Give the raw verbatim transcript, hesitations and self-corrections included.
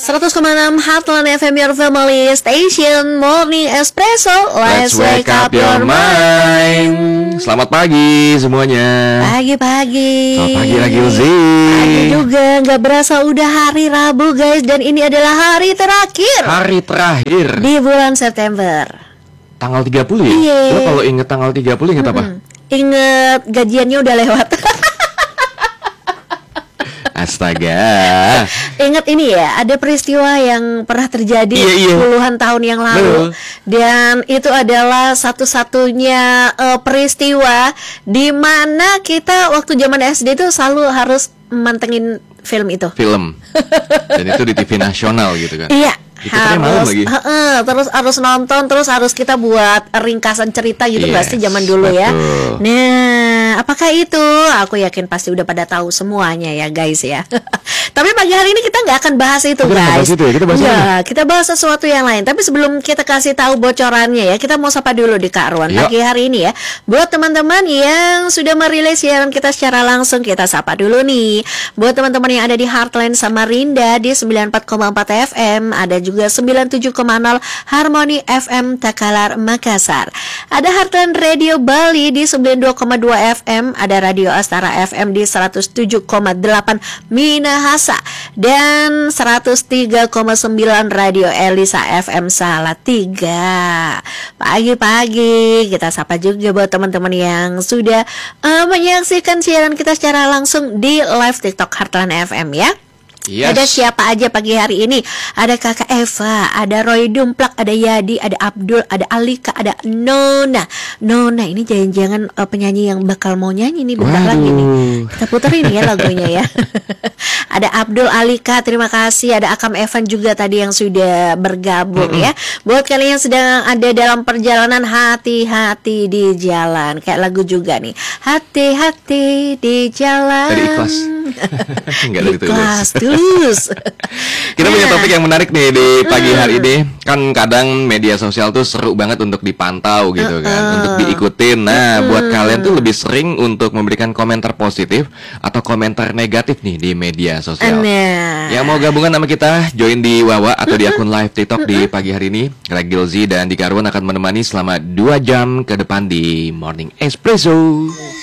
seratus koma enam Heartland F M, your family station, Morning Espresso. Let's, Let's wake up your mind. Selamat pagi semuanya. Pagi-pagi. Selamat pagi lagi Uzi. Pagi juga, gak berasa udah hari Rabu guys. Dan ini adalah hari terakhir. Hari terakhir di bulan September. Tanggal tiga puluh ya? Iya. Lo kalau inget tanggal tiga puluh inget mm-hmm. apa? Inget gajiannya udah lewat. Astaga. Ingat ini ya, ada peristiwa yang pernah terjadi iya, iya. puluhan tahun yang lalu. Betul. Dan itu adalah satu-satunya uh, peristiwa di mana kita waktu zaman S D itu selalu harus mantengin film itu. Film. Dan itu di T V nasional gitu kan. Iya. Harus, lagi. He -he, terus harus nonton, terus harus kita buat ringkasan cerita gitu, yes, pasti zaman dulu betul. Ya. Nah, apakah itu? Aku yakin pasti udah pada tahu semuanya ya guys ya. Tapi pagi hari ini kita nggak akan bahas itu kita guys. Bahas itu ya? Kita bahas ya, kita bahas sesuatu yang lain. Tapi sebelum kita kasih tahu bocorannya ya, kita mau sapa dulu di Kak Arwan pagi hari ini ya. Buat teman-teman yang sudah merilis siaran kita secara langsung, kita sapa dulu nih. Buat teman-teman yang ada di Heartland Samarinda di sembilan puluh empat koma empat F M, ada juga juga sembilan puluh tujuh koma nol Harmoni F M Takalar Makassar. Ada Heartland Radio Bali di sembilan puluh dua koma dua F M, ada Radio Astara F M di seratus tujuh koma delapan Minahasa dan seratus tiga koma sembilan Radio Elisa F M Salatiga. Pagi-pagi kita sapa juga buat teman-teman yang sudah uh, menyaksikan siaran kita secara langsung di live TikTok Heartland F M ya. Yes. Ada siapa aja pagi hari ini? Ada Kakak Eva, ada Roy Dumplak, ada Yadi, ada Abdul, ada Alika, ada Nona. Nona ini jangan-jangan uh, penyanyi yang bakal mau nyanyi nih bentar Waduh. lagi nih. Kita puterin ya lagunya ya. Ada Abdul, Alika, terima kasih. Ada Akam Evan juga tadi yang sudah bergabung mm-hmm. ya. Buat kalian yang sedang ada dalam perjalanan, hati-hati di jalan. Kayak lagu juga nih. Hati-hati di jalan. Dari ikhlas. Enggak dari ikhlas tulus. Kita nah. punya topik yang menarik nih di pagi hmm. hari ini. Kan kadang media sosial tuh seru banget untuk dipantau gitu kan, uh-uh. untuk diikutin. Nah, uh-uh. buat kalian tuh lebih sering untuk memberikan komentar positif atau komentar negatif nih di media sosial. Nah. Yang mau gabungan sama kita, join di Wawa atau di akun live TikTok uh-uh. di pagi hari ini. Regil Z dan Dika Arwan akan menemani selama dua jam ke depan di Morning Espresso.